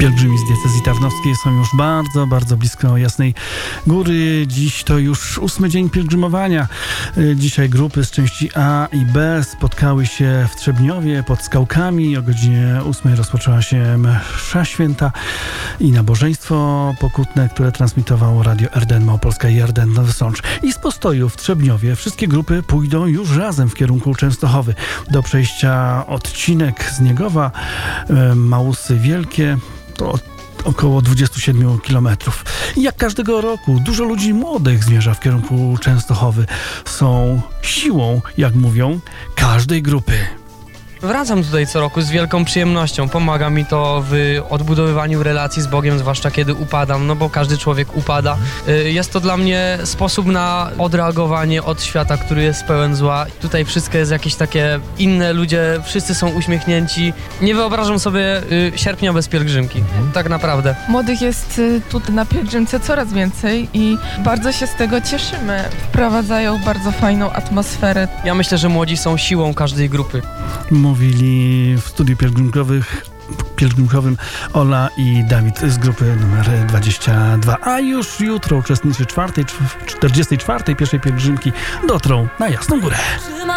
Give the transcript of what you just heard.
Pielgrzymi z diecezji tarnowskiej są już bardzo, bardzo blisko Jasnej Góry. Dziś to już 8. dzień pielgrzymowania. Dzisiaj grupy z części A i B spotkały się w Trzebniowie pod Skałkami. O godzinie 8 rozpoczęła się msza święta i nabożeństwo pokutne, które transmitowało Radio RDN Małopolska i RDN Nowy Sącz. I z postoju w Trzebniowie wszystkie grupy pójdą już razem w kierunku Częstochowy. Do przejścia odcinek z Niegowa, Małusy Wielkie, to około 27 km. I jak każdego roku dużo ludzi młodych zmierza w kierunku Częstochowy. Są siłą, jak mówią, każdej grupy. Wracam tutaj co roku z wielką przyjemnością. Pomaga mi to w odbudowywaniu relacji z Bogiem, zwłaszcza kiedy upadam, no bo każdy człowiek upada. Jest to dla mnie sposób na odreagowanie od świata, który jest pełen zła. Tutaj wszystko jest jakieś takie inne, ludzie wszyscy są uśmiechnięci. Nie wyobrażam sobie sierpnia bez pielgrzymki, tak naprawdę. Młodych jest tutaj na pielgrzymce coraz więcej i bardzo się z tego cieszymy. Wprowadzają bardzo fajną atmosferę. Ja myślę, że młodzi są siłą każdej grupy. Mówili w studiu pielgrzymkowym Ola i Dawid z grupy numer 22. A już jutro uczestnicy 44. pierwszej pielgrzymki dotrą na Jasną Górę.